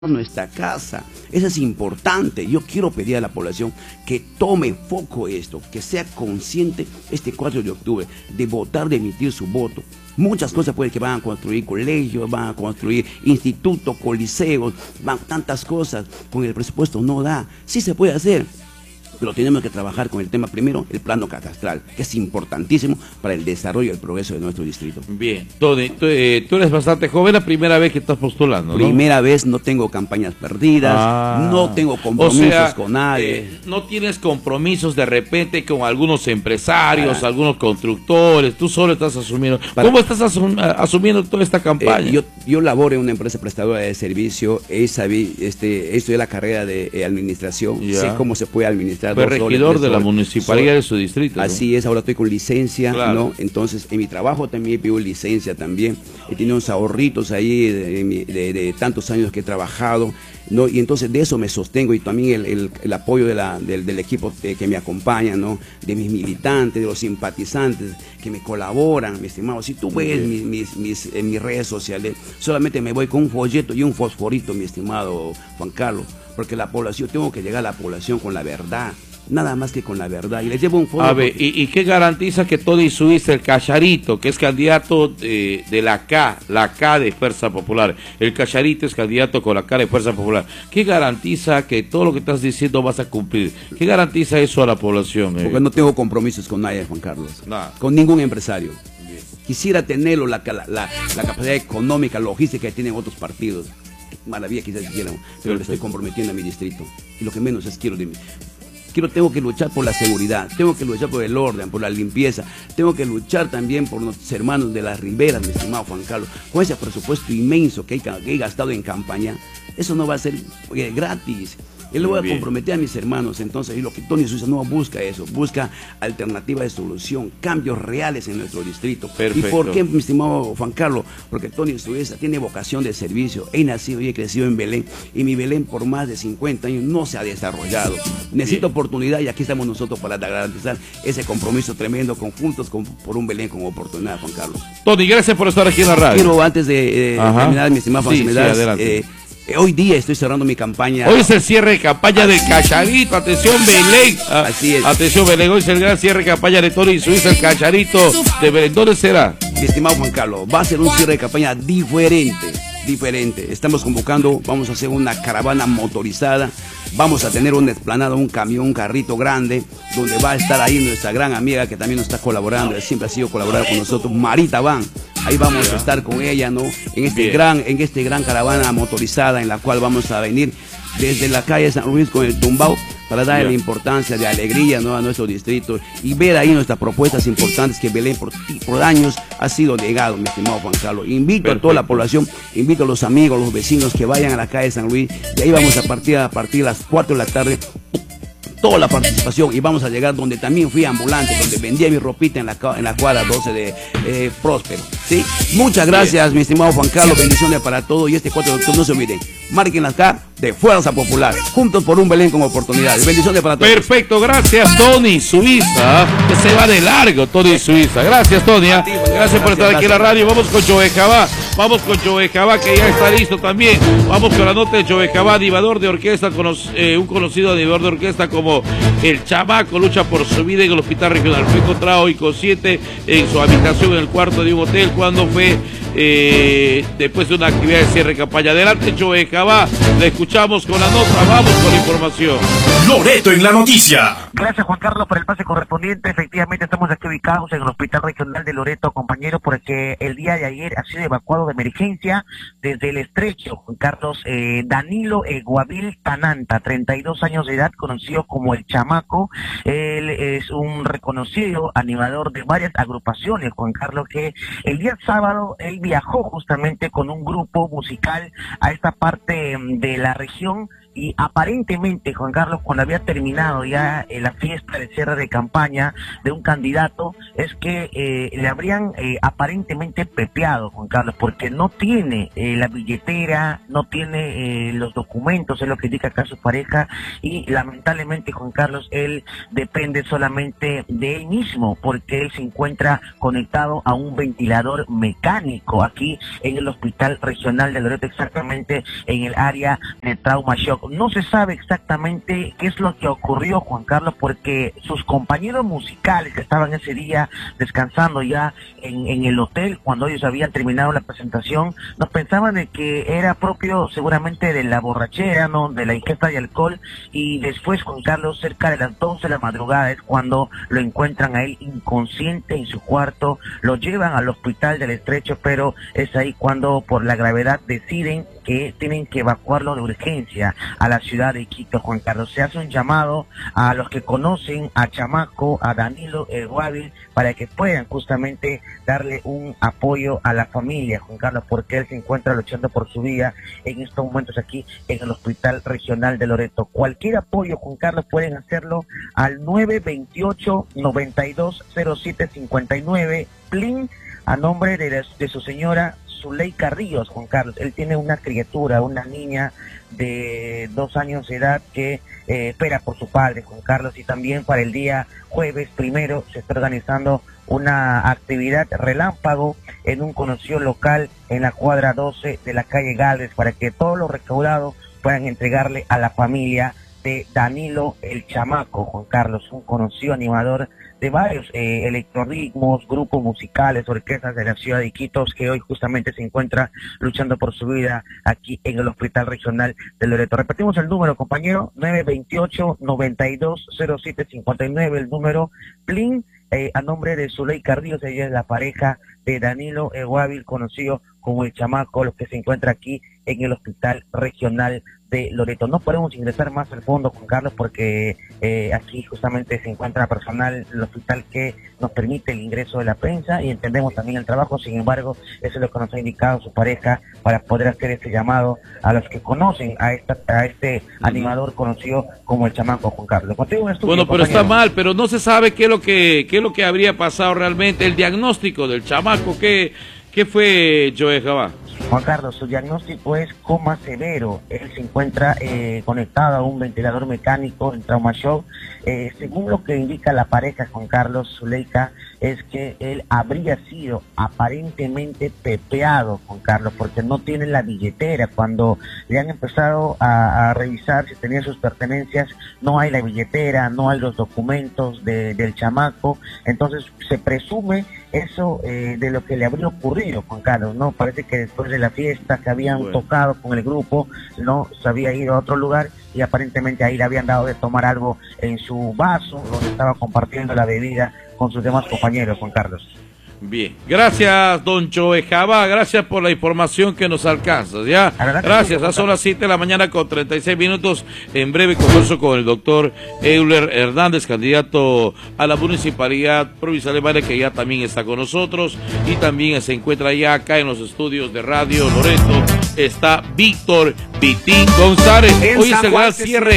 nuestra casa. Eso es importante. Yo quiero pedir a la población que tome foco esto, que sea consciente este 4 de octubre de votar, de emitir su voto. Muchas cosas puede que van a construir colegios, van a construir institutos, coliseos, tantas cosas. Con el presupuesto no da. Sí se puede hacer, pero tenemos que trabajar con el tema primero, el plano catastral, que es importantísimo para el desarrollo y el progreso de nuestro distrito. Bien, Tony, tú eres bastante joven, la primera vez que estás postulando, ¿no? Primera vez, no tengo campañas perdidas, no tengo compromisos con nadie. No tienes compromisos de repente con algunos empresarios, algunos constructores, tú solo estás asumiendo. ¿Cómo estás asumiendo toda esta campaña? Yo laboro en una empresa prestadora de servicio, estudié la carrera de administración, sé cómo se puede administrar. Fue regidor de la municipalidad de su distrito. Así es, ahora estoy con licencia, claro, ¿no? Entonces, en mi trabajo también he pedido licencia también. He tenido unos ahorritos ahí de tantos años que he trabajado, ¿no? Y entonces de eso me sostengo, y también el apoyo del equipo que me acompaña, ¿no? De mis militantes, de los simpatizantes que me colaboran, mi estimado. Si tú ves en mis redes sociales, solamente me voy con un folleto y un fosforito, mi estimado Juan Carlos, porque la población, tengo que llegar a la población con la verdad, nada más que con la verdad, y les llevo un fondo. A ver, ¿y qué garantiza que Tony Suiza, el Cacharito, que es candidato de la K de Fuerza Popular, el Cacharito es candidato con la K de Fuerza Popular, qué garantiza que todo lo que estás diciendo vas a cumplir? ¿Qué garantiza eso a la población? Porque no tengo compromisos con nadie, Juan Carlos, nada, con ningún empresario. Bien. Quisiera tenerlo, la capacidad económica, logística que tienen otros partidos. Maravilla, quizás quieran, pero le estoy comprometiendo a mi distrito, y lo que menos es quiero de mí. Tengo que luchar por la seguridad, tengo que luchar por el orden, por la limpieza, tengo que luchar también por nuestros hermanos de las riberas, mi estimado Juan Carlos. Con ese presupuesto inmenso que he gastado en campaña, eso no va a ser gratis. Él lo voy a comprometer a mis hermanos. Entonces, y lo que Tony Suiza no busca eso, busca alternativa de solución, cambios reales en nuestro distrito. Perfecto. ¿Y por qué, mi estimado Juan Carlos? Porque Tony Suiza tiene vocación de servicio. He nacido y he crecido en Belén, y mi Belén por más de 50 años no se ha desarrollado. Necesito oportunidad, y aquí estamos nosotros para garantizar ese compromiso tremendo, conjuntos por un Belén con oportunidad, Juan Carlos. Tony, gracias por estar aquí en la radio. Quiero, antes de terminar, mi estimado Juan, adelante. Hoy día estoy cerrando mi campaña. Hoy es el cierre de campaña del Cacharito. Atención, Belén. Así es. Atención, Belén. Hoy es el gran cierre de campaña de Tony Suiza, el Cacharito de Belén. ¿Dónde será? Mi estimado Juan Carlos, va a ser un cierre de campaña diferente. Estamos convocando, vamos a hacer una caravana motorizada. Vamos a tener una explanada, un camión, un carrito grande, donde va a estar ahí nuestra gran amiga que también nos está colaborando, siempre ha sido colaboradora con nosotros, Marita Van. Ahí vamos a estar con ella, ¿no? En este gran caravana motorizada, en la cual vamos a venir desde la calle San Luis con el tumbao, para darle la importancia de alegría, ¿no?, a nuestro distrito, y ver ahí nuestras propuestas importantes que Belén por años ha sido negado, mi estimado Juan Carlos. Invito a toda la población, invito a los amigos, los vecinos que vayan a la calle San Luis, y ahí vamos a partir de las 4 de la tarde, toda la participación, y vamos a llegar donde también fui ambulante, donde vendía mi ropita en la cuadra 12 de Próspero. ¿Sí? Muchas gracias, mi estimado Juan Carlos, bendiciones para todos, y este 4 de octubre no se olviden, marquen la K de Fuerza Popular, juntos por un Belén con oportunidades. Bendiciones para todos. Perfecto, gracias Tony Suiza, que se va de largo Tony Suiza. Gracias, Tony. Gracias por estar aquí en la radio. Vamos con Joe Jabá, que ya está listo también. Vamos con la nota de Joe Jabá, animador de orquesta, un conocido animador de orquesta como el Chamaco, lucha por su vida en el hospital regional. Fue encontrado inconsciente en su habitación en el cuarto de un hotel cuando fue después de una actividad de cierre de campaña. Adelante, Joe Jabá, le escuchamos con la nota, vamos con la información. Loreto en la noticia. Gracias, Juan Carlos, por el pase correspondiente. Efectivamente, estamos aquí ubicados en el Hospital Regional de Loreto, compañero, porque el día de ayer ha sido evacuado de emergencia desde el estrecho, Juan Carlos, Danilo Guavil Tananta, 32 años de edad, conocido como el Chamaco. Él es un reconocido animador de varias agrupaciones, Juan Carlos, que el día sábado él viajó justamente con un grupo musical a esta parte de la región y aparentemente, Juan Carlos, cuando había terminado ya la fiesta de cierre de campaña de un candidato, es que le habrían aparentemente pepeado, Juan Carlos, porque no tiene la billetera, no tiene los documentos, es lo que indica acá su pareja, y lamentablemente, Juan Carlos, él depende solamente de él mismo, porque él se encuentra conectado a un ventilador mecánico aquí en el Hospital Regional de Loreto, exactamente en el área de trauma shock. No se sabe exactamente qué es lo que ocurrió, Juan Carlos, porque sus compañeros musicales que estaban ese día descansando ya en el hotel, cuando ellos habían terminado la presentación, nos pensaban de que era propio seguramente de la borrachera, ¿no?, de la ingesta de alcohol, y después, Juan Carlos, cerca de las 12 de la madrugada es cuando lo encuentran a él inconsciente en su cuarto, lo llevan al hospital del Estrecho, pero es ahí cuando por la gravedad deciden que tienen que evacuarlo de urgencia a la ciudad de Quito, Juan Carlos. Se hace un llamado a los que conocen a Chamaco, a Danilo Guávil, para que puedan justamente darle un apoyo a la familia, Juan Carlos, porque él se encuentra luchando por su vida en estos momentos aquí en el Hospital Regional de Loreto. Cualquier apoyo, Juan Carlos, pueden hacerlo al 928-920759, PLIN, a nombre de su señora Zuleika Ríos, Juan Carlos. Él tiene una criatura, una niña de 2 años de edad que espera por su padre, Juan Carlos, y también para el día jueves 1 se está organizando una actividad relámpago en un conocido local en la cuadra 12 de la calle Gálvez, para que todos los recaudados puedan entregarle a la familia de Danilo el Chamaco, Juan Carlos, un conocido animador de varios electroritmos, grupos musicales, orquestas de la ciudad de Quito, que hoy justamente se encuentra luchando por su vida aquí en el Hospital Regional de Loreto. Repetimos el número, compañero, 928-920759, el número PLIN, a nombre de Zuleika Ríos. Ella es la pareja de Danilo Guávil, conocido como el Chamaco, los que se encuentra aquí en el Hospital Regional de Loreto. No podemos ingresar más al fondo, Juan Carlos, porque aquí justamente se encuentra personal del hospital que nos permite el ingreso de la prensa, y entendemos también el trabajo. Sin embargo, eso es lo que nos ha indicado su pareja para poder hacer este llamado a los que conocen a este animador conocido como el Chamaco, Juan Carlos. Bueno, pero compañero, está mal, pero no se sabe qué es lo que habría pasado realmente. El diagnóstico del Chamaco, ¿qué fue, Joe Jabá? Juan Carlos, su diagnóstico es coma severo. Él se encuentra conectado a un ventilador mecánico en trauma shock. Según lo que indica la pareja, Juan Carlos, Zuleika, es que él habría sido aparentemente pepeado, Juan Carlos, porque no tiene la billetera. Cuando le han empezado a revisar si tenía sus pertenencias, no hay la billetera, no hay los documentos del Chamaco. Entonces se presume eso de lo que le habría ocurrido, Juan Carlos, ¿no? Parece que después de la fiesta que habían tocado con el grupo, no se había ido a otro lugar y aparentemente ahí le habían dado de tomar algo en su vaso donde estaba compartiendo la bebida con sus demás compañeros, Juan Carlos. Bien, gracias, don Joe Jabá, gracias por la información que nos alcanzas, ¿ya? Gracias, a son las 7 de la mañana con 36 minutos. En breve converso con el doctor Euler Hernández, candidato a la Municipalidad Provincial de Mare, que ya también está con nosotros, y también se encuentra ya acá en los estudios de Radio Loreto, está Víctor Vitín González. Hoy es el gran cierre